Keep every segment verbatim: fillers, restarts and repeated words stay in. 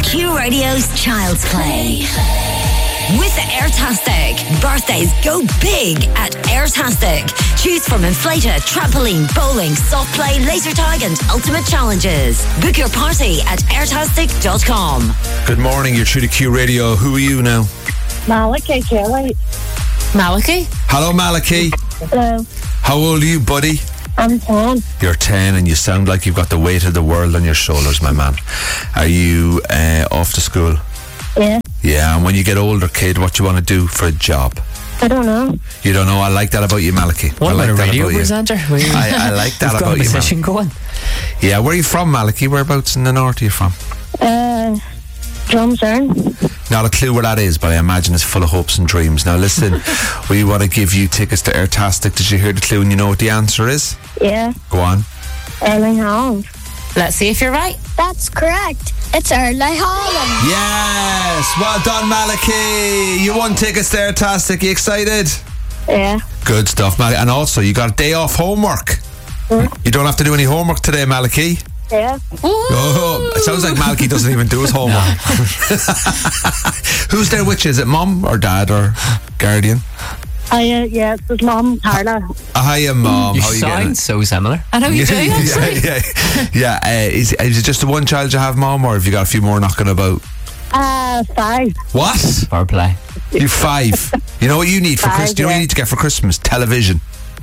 Q Radio's Child's Play. With Airtastic, birthdays go big at Airtastic. Choose from inflator, trampoline, bowling, soft play, laser tag and ultimate challenges. Book your party at airtastic dot com. Good morning, you're through to Q Radio. Who are you now? Malachi Kelly. Malachi? Hello, Malachi. Hello. How old are you, buddy? I'm ten. You're ten and you sound like you've got the weight of the world on your shoulders, my man. Are you uh, off to school? Yeah. Yeah, and when you get older, kid, what do you want to do for a job? I don't know. You don't know? I like that about you, Malachi. What I like about a that radio about you. presenter? I, I like that You've got about a you, position man. going. Yeah, where are you from, Malachi? Whereabouts in the north are you from? Uh, Drumsern. Not a clue where that is, but I imagine it's full of hopes and dreams. Now listen, we want to give you tickets to Airtastic. Did you hear the clue and you know what the answer is? Yeah. Go on. Erling Haaland. Let's see if you're right. That's correct. It's Erling Haaland. Yes! Well done, Malachi! You won tickets to Airtastic. You excited? Yeah. Good stuff, Malachi. And also, you got a day off homework. Mm. You don't have to do any homework today, Malachi. Yeah. Oh, it sounds like Malachi doesn't even do his homework. Who's there with you? Is it mum or dad or guardian? I, uh, yeah, it's his mum, Carla. Uh, hiya, mum. You How are you getting? sound so similar. I know you do, actually. yeah, yeah. yeah uh, is, is it just the one child you have, mum, or have you got a few more knocking about? Uh, five. What? Fair play. You five. You know what you need for Five, Christmas? You know what yeah. you need to get for Christmas? Television.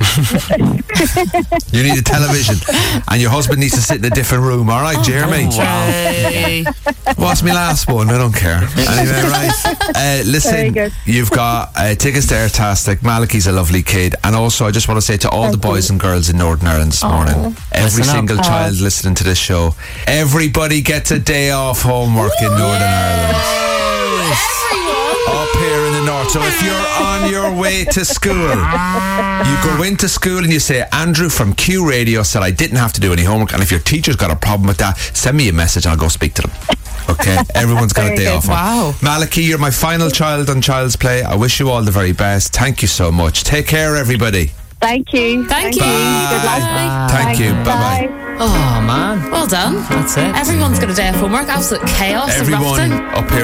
You need a television, and your husband needs to sit in a different room. All right, Jeremy. Hey. What's my last one? I don't care. Anyway, right. Uh, Very listen, good. you've got uh, tickets to Airtastic. Malachi's a lovely kid, and also I just want to say to all the boys and girls in Northern Ireland this morning, every Listen up. single child listening to this show, everybody gets a day off homework in Northern Ireland. Up here in the north. So if you're on your way to school, you go into school and you say, Andrew from Q Radio said I didn't have to do any homework, and if your teacher's got a problem with that, send me a message and I'll go speak to them. Okay, everyone's got a Very day good. off. Wow. Malachi, you're my final child on Child's Play. I wish you all the very best. Thank you so much. Take care, everybody. Thank you. Thank you. Bye. Good luck. Thank you. Bye-bye. Oh, Oh man, well done. that's it. Everyone's got a day of homework. Absolute chaos. Everyone erupting. up here